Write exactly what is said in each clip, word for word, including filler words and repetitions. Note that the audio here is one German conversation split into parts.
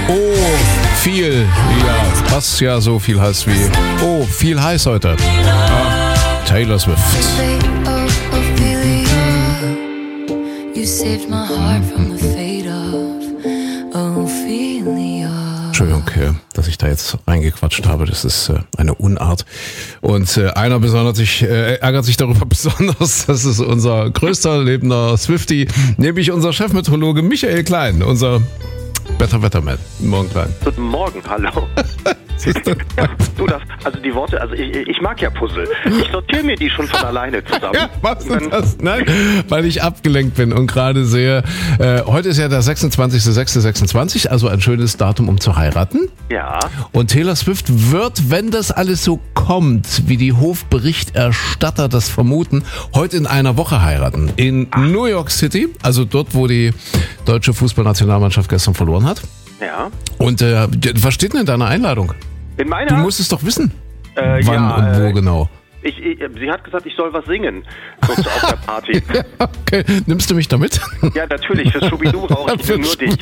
Oh, viel. Ja, was ja so viel heißt wie oh, viel heiß heute. Ah, Taylor Swift. Entschuldigung, dass ich da jetzt reingequatscht habe. Das ist äh, eine Unart. Und äh, einer besonders sich, äh, ärgert sich darüber besonders. Das ist unser größter lebender Swiftie, nämlich unser Chefmeteorologe Michael Klein, unser Better Wetterman. Morgen, Klein. Guten Morgen, hallo. Ja, du das, also die Worte, also ich, ich mag ja Puzzle. Ich sortiere mir die schon von alleine zusammen. Ja, was ist das? Nein, weil ich abgelenkt bin und gerade sehe, äh, heute ist ja der sechsundzwanzigster sechster sechsundzwanzig, also ein schönes Datum, um zu heiraten. Ja. Und Taylor Swift wird, wenn das alles so kommt, wie die Hofberichterstatter das vermuten, heute in einer Woche heiraten. In Ach. New York City, also dort, wo die deutsche Fußballnationalmannschaft gestern verloren hat. Ja. Und äh, was steht denn in deiner Einladung? In meiner? Du musst es doch wissen. Äh, Wann ja, und wo äh, genau? Ich, ich, sie hat gesagt, ich soll was singen. So auf der Party. Okay, nimmst du mich da mit? Ja, natürlich. Fürs Schubidu brauche ich nur dich.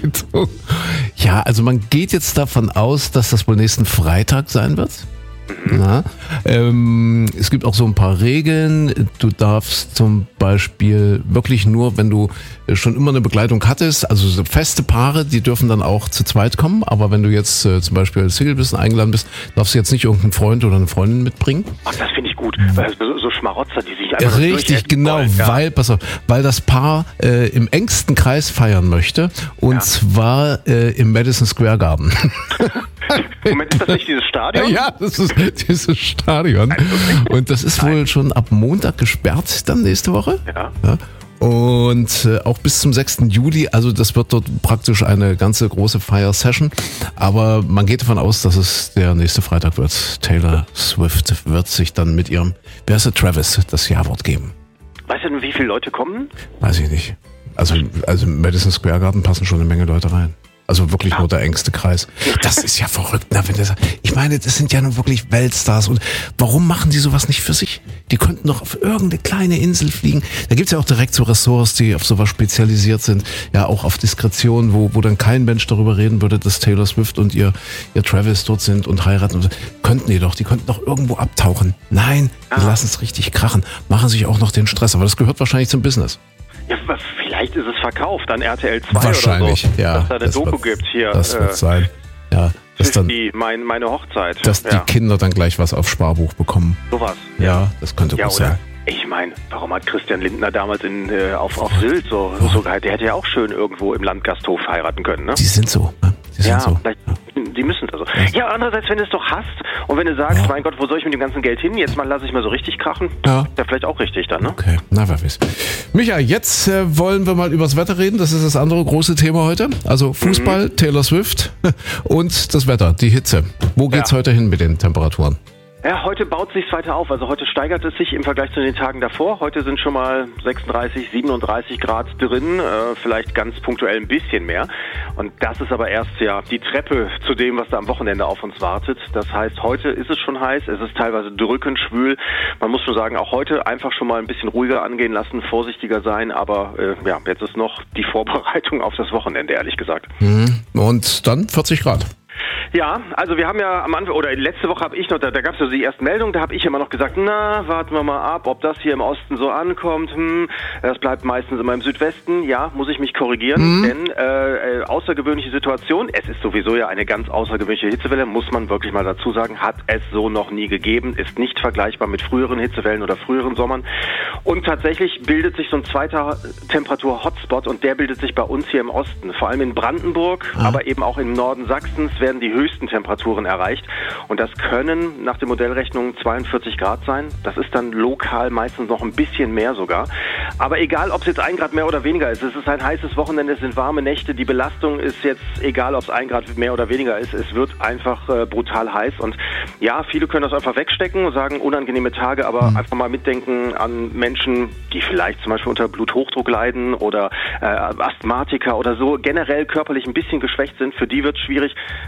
Ja, also man geht jetzt davon aus, dass das wohl nächsten Freitag sein wird. Mhm. Na, ähm, es gibt auch so ein paar Regeln. Du darfst zum Beispiel wirklich nur, wenn du schon immer eine Begleitung hattest, also so feste Paare, die dürfen dann auch zu zweit kommen. Aber wenn du jetzt äh, zum Beispiel Single bist und eingeladen bist, darfst du jetzt nicht irgendeinen Freund oder eine Freundin mitbringen. Ach, das finde ich gut. So, so Schmarotzer, die sich einfach Richtig, genau, wollen, ja. weil, pass auf, weil das Paar äh, im engsten Kreis feiern möchte. Und ja. zwar äh, im Madison Square Garden. Moment, ist das nicht dieses Stadion? Ja, das ist dieses Stadion. Und das ist wohl schon ab Montag gesperrt, dann nächste Woche. Ja. ja. Und äh, auch bis zum sechsten Juli, also das wird dort praktisch eine ganze große Fire-Session. Aber man geht davon aus, dass es der nächste Freitag wird. Taylor Swift wird sich dann mit ihrem, wer ist der, Travis, das Ja-Wort geben. Weißt du denn, wie viele Leute kommen? Weiß ich nicht. Also, also im Madison Square Garden passen schon eine Menge Leute rein. Also wirklich ja. nur der engste Kreis. Das ist ja verrückt. Na, wenn das, ich meine, das sind ja nun wirklich Weltstars. Und warum machen die sowas nicht für sich? Die könnten doch auf irgendeine kleine Insel fliegen. Da gibt's ja auch direkt so Ressorts, die auf sowas spezialisiert sind. Ja, auch auf Diskretion, wo, wo dann kein Mensch darüber reden würde, dass Taylor Swift und ihr, ihr Travis dort sind und heiraten. Und so. Könnten die doch. Die könnten doch irgendwo abtauchen. Nein, die ah. lassen es richtig krachen. Machen sich auch noch den Stress. Aber das gehört wahrscheinlich zum Business. Ja, vielleicht ist es verkauft an R T L zwei wahrscheinlich, oder so. Ja, dass da eine Doku wird, gibt hier. Das äh, wird sein. Ja, dass dann, die, mein, meine Hochzeit. Dass ja. die Kinder dann gleich was auf Sparbuch bekommen. Sowas. Ja, ja, das könnte ja, gut sein. Ich meine, warum hat Christian Lindner damals in, äh, auf, auf Sylt so, so geheiratet? Der hätte ja auch schön irgendwo im Landgasthof heiraten können, ne? Die sind so, ne? Die ja, sind so. Vielleicht, die müssen das so. Ja, andererseits, wenn du es doch hast und wenn du sagst, ja. mein Gott, wo soll ich mit dem ganzen Geld hin? Jetzt mal lasse ich mal so richtig krachen. Ja. Ist ja vielleicht auch richtig dann, ne? Okay, na, wer weiß. Micha, jetzt äh, wollen wir mal übers Wetter reden. Das ist das andere große Thema heute. Also Fußball, mhm. Taylor Swift und das Wetter, die Hitze. Wo geht's ja. heute hin mit den Temperaturen? Ja, heute baut sich's weiter auf. Also heute steigert es sich im Vergleich zu den Tagen davor. Heute sind schon mal sechsunddreißig, siebenunddreißig Grad drin, äh, vielleicht ganz punktuell ein bisschen mehr. Und das ist aber erst ja die Treppe zu dem, was da am Wochenende auf uns wartet. Das heißt, heute ist es schon heiß, es ist teilweise drückend schwül. Man muss schon sagen, auch heute einfach schon mal ein bisschen ruhiger angehen lassen, vorsichtiger sein. Aber äh, ja, jetzt ist noch die Vorbereitung auf das Wochenende, ehrlich gesagt. Mhm. Und dann vierzig Grad. Ja, also wir haben ja am Anfang, oder letzte Woche habe ich noch, da, da gab es ja die ersten Meldungen, da habe ich immer noch gesagt, na, warten wir mal ab, ob das hier im Osten so ankommt. Hm, das bleibt meistens immer im Südwesten. Ja, muss ich mich korrigieren, mhm. denn äh, äh, außergewöhnliche Situation, es ist sowieso ja eine ganz außergewöhnliche Hitzewelle, muss man wirklich mal dazu sagen, hat es so noch nie gegeben, ist nicht vergleichbar mit früheren Hitzewellen oder früheren Sommern. Und tatsächlich bildet sich so ein zweiter Temperatur-Hotspot und der bildet sich bei uns hier im Osten, vor allem in Brandenburg, ah. aber eben auch im Norden Sachsens werden die höchsten Temperaturen erreicht und das können nach der Modellrechnung zweiundvierzig Grad sein. Das ist dann lokal meistens noch ein bisschen mehr sogar. Aber egal, ob es jetzt ein Grad mehr oder weniger ist, es ist ein heißes Wochenende, es sind warme Nächte, die Belastung ist jetzt egal, ob es ein Grad mehr oder weniger ist, es wird einfach äh, brutal heiß und ja, viele können das einfach wegstecken und sagen unangenehme Tage, aber mhm. einfach mal mitdenken an Menschen, die vielleicht zum Beispiel unter Bluthochdruck leiden oder äh, Asthmatiker oder so generell körperlich ein bisschen geschwächt sind, für die wird es schwierig. Für Leute,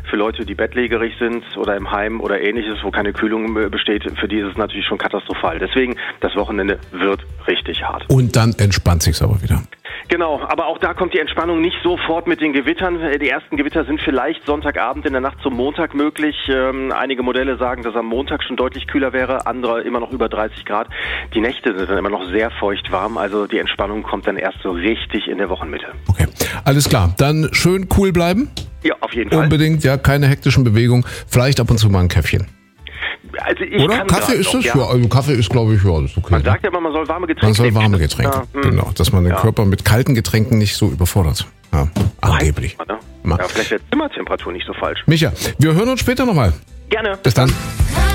die bettlägerig sind oder im Heim oder ähnliches, wo keine Kühlung besteht, für die ist es natürlich schon katastrophal. Deswegen, das Wochenende wird richtig hart. Und dann entspannt sich's aber wieder. Genau, aber auch da kommt die Entspannung nicht sofort mit den Gewittern. Die ersten Gewitter sind vielleicht Sonntagabend in der Nacht zum Montag möglich. Ähm, einige Modelle sagen, dass am Montag schon deutlich kühler wäre, andere immer noch über dreißig Grad. Die Nächte sind dann immer noch sehr feucht warm, also die Entspannung kommt dann erst so richtig in der Wochenmitte. Okay, alles klar. Dann schön cool bleiben. Ja, auf jeden Fall. Unbedingt, ja, keine hektischen Bewegungen. Vielleicht ab und zu mal ein Käffchen. Also ich Oder? kann Kaffee ist noch, es? ja. Ja, also Kaffee ist, glaube ich, ja, das ist okay. Man ne? sagt ja immer, man soll warme Getränke Man soll nehmen. warme Getränke, Ja, genau. Dass man den ja. Körper mit kalten Getränken nicht so überfordert. Ja, angeblich. Ne? Ja, vielleicht wäre Zimmertemperatur nicht so falsch. Micha, wir hören uns später nochmal. Gerne. Bis dann.